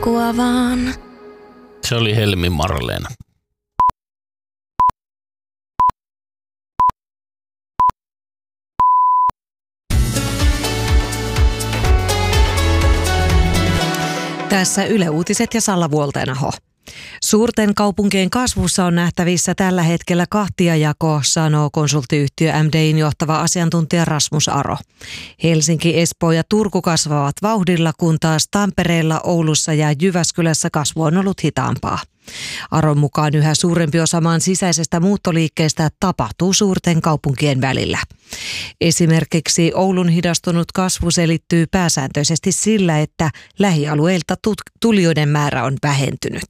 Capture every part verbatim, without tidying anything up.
Kua vaan. Se oli Helmi Marleena. Tässä Yle Uutiset ja Salla Vuoltenaho. Suurten kaupunkien kasvussa on nähtävissä tällä hetkellä kahtiajako, sanoo konsulttiyhtiö M D:n johtava asiantuntija Rasmus Aro. Helsinki, Espoo ja Turku kasvavat vauhdilla, kun taas Tampereella, Oulussa ja Jyväskylässä kasvu on ollut hitaampaa. Aron mukaan yhä suurempi osa maan sisäisestä muuttoliikkeestä tapahtuu suurten kaupunkien välillä. Esimerkiksi Oulun hidastunut kasvu selittyy pääsääntöisesti sillä, että lähialueilta tulijoiden määrä on vähentynyt.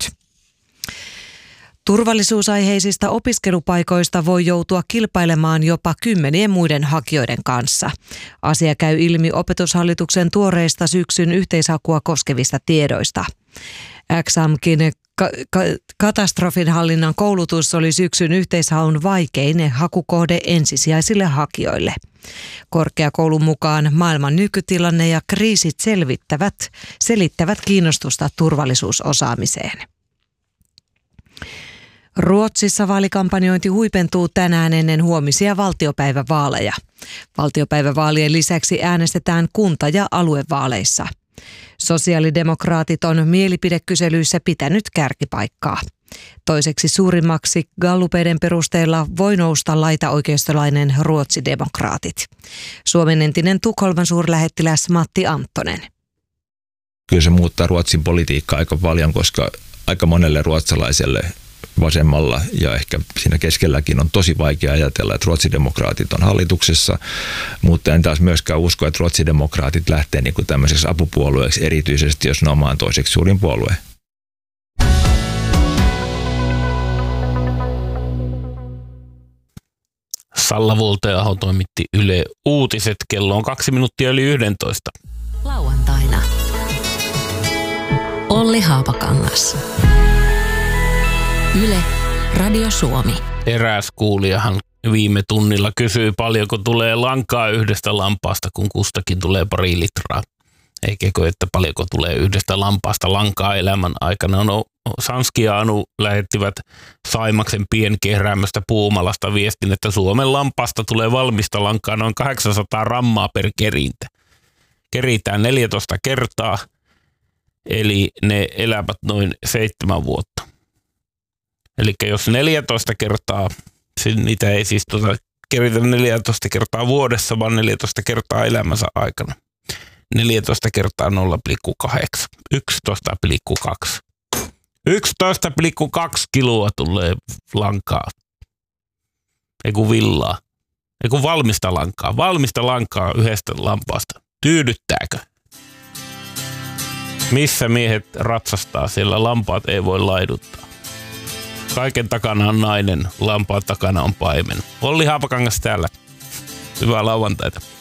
Turvallisuusaiheisista opiskelupaikoista voi joutua kilpailemaan jopa kymmenien muiden hakijoiden kanssa. Asia käy ilmi Opetushallituksen tuoreista syksyn yhteishakua koskevista tiedoista. X A M K:n ka- ka- katastrofinhallinnan koulutus oli syksyn yhteishaun vaikein hakukohde ensisijaisille hakijoille. Korkeakoulun mukaan maailman nykytilanne ja kriisit selvittävät, selittävät kiinnostusta turvallisuusosaamiseen. Ruotsissa vaalikampanjointi huipentuu tänään ennen huomisia valtiopäivävaaleja. Valtiopäivävaalien lisäksi äänestetään kunta- ja aluevaaleissa. Sosiaalidemokraatit on mielipidekyselyissä pitänyt kärkipaikkaa. Toiseksi suurimmaksi gallupeiden perusteella voi nousta laitaoikeistolainen ruotsidemokraatit. Suomen entinen Tukholman suurlähettiläs Matti Anttonen. Kyllä se muuttaa Ruotsin politiikkaa aika paljon, koska aika monelle ruotsalaiselle vasemmalla ja ehkä siinä keskelläkin on tosi vaikea ajatella, että ruotsidemokraatit on hallituksessa, mutta en taas myöskään usko, että ruotsidemokraatit lähtee niin kuin tämmöiseksi apupuolueeksi, erityisesti jos ne on maan toiseksi suurin puolue. Salla Vuoltenaho toimitti Yle Uutiset. Kello on kaksi minuuttia yli yhdentoista. Lauantaina. Olli Haapakangas. Yle, Radio Suomi. Eräs kuulijahan viime tunnilla kysyy, paljonko tulee lankaa yhdestä lampaasta, kun kustakin tulee pari litraa. Eikä että paljonko tulee yhdestä lampaasta lankaa elämän aikana. No, Sanski ja Anu lähettivät Saimaksen pienkehräämöstä Puumalasta viestin, että Suomen lampaasta tulee valmista lankaa noin kahdeksansataa rammaa per kerintä. Keritään neljätoista kertaa, eli ne elävät noin seitsemän vuotta. Eli jos neljätoista kertaa, niitä ei siis tuota, keritä neljätoista kertaa vuodessa, vaan neljätoista kertaa elämänsä aikana. neljätoista kertaa nolla pilkku kahdeksan. yksitoista pilkku kaksi. yksitoista pilkku kaksi kiloa tulee lankaa. Eiku villaa. Eiku valmista lankaa. Valmista lankaa yhdestä lampaasta. Tyydyttääkö? Missä miehet ratsastaa, siellä lampaat ei voi laiduttaa. Kaiken takana on nainen, lampaan takana on paimen. Olli Haapakangas täällä. Hyvää lauantaita.